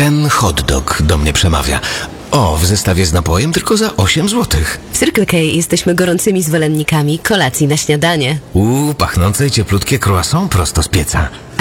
Ten hot dog do mnie przemawia. O, w zestawie z napojem tylko za 8 złotych. W Circle K jesteśmy gorącymi zwolennikami kolacji na śniadanie. Pachnące i cieplutkie croissant prosto z pieca.